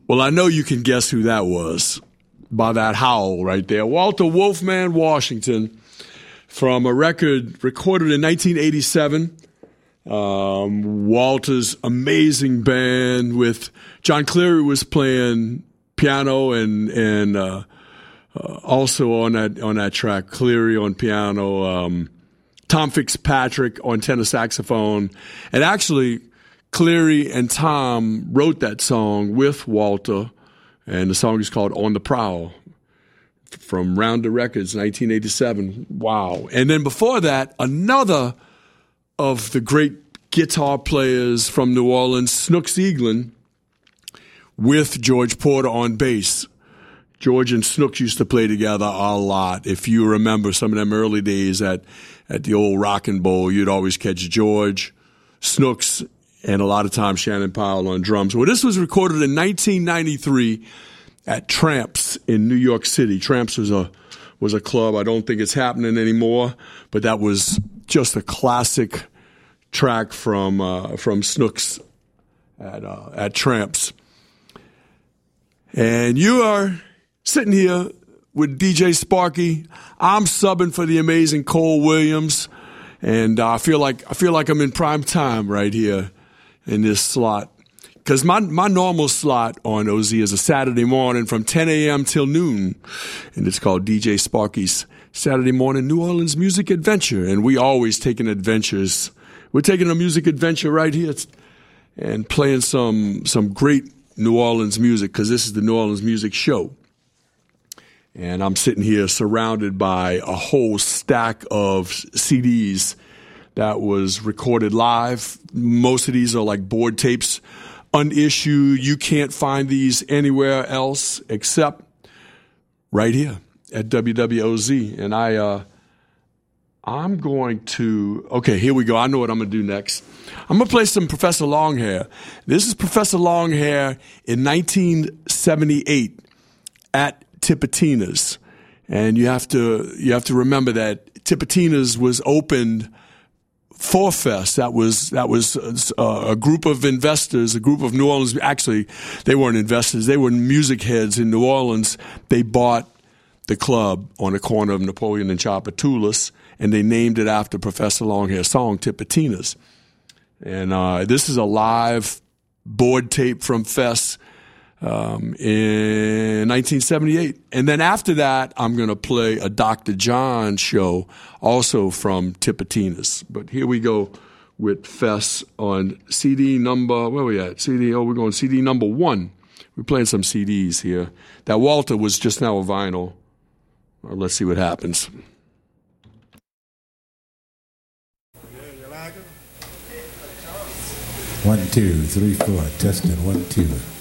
Well, I know you can guess who that was by that howl right there. Walter Wolfman Washington, from a record recorded in 1987. Walter's amazing band with John Cleary was playing piano and also on that track, Cleary on piano, Tom Fitzpatrick on tenor saxophone, and actually Cleary and Tom wrote that song with Walter, and the song is called "On the Prowl" from Rounder Records, 1987. Wow! And then before that, another of the great guitar players from New Orleans, Snooks Eaglin, with George Porter on bass. George and Snooks used to play together a lot. If you remember some of them early days at the old Rockin' Bowl, you'd always catch George, Snooks, and a lot of times Shannon Powell on drums. Well, this was recorded in 1993 at Tramps in New York City. Tramps was a club. I don't think it's happening anymore, but that was just a classic track from Snooks at Tramps. And you are sitting here with DJ Sparky. I'm subbing for the amazing Cole Williams, and I feel like I'm in prime time right here in this slot, because my normal slot on OZ is a Saturday morning from 10 a.m. till noon, and it's called DJ Sparky's Saturday Morning New Orleans Music Adventure, and we always taking adventures. We're taking a music adventure right here and playing some great New Orleans music, because this is the New Orleans Music Show. And I'm sitting here surrounded by a whole stack of CDs that was recorded live. Most of these are like board tapes, unissued. You can't find these anywhere else except right here at WWOZ. And I'm going to, okay, here we go. I know what I'm going to do next. I'm going to play some Professor Longhair. This is Professor Longhair in 1978 at Tipitina's. And you have to remember that Tipitina's was opened for Fest. That was a group of investors, a group of New Orleans. Actually, they weren't investors. They were music heads in New Orleans. They bought the club on the corner of Napoleon and Tchoupitoulas, and they named it after Professor Longhair's song, Tipitina's. And this is a live board tape from Fest in 1978. And then after that, I'm going to play a Dr. John show, also from Tipitina's. But here we go with Fest on CD number, where we at? We're going CD number 1. We're playing some CDs here. That Walter was just now a vinyl. Let's see what happens. 1, 2, 3, 4. Testing 1, 2.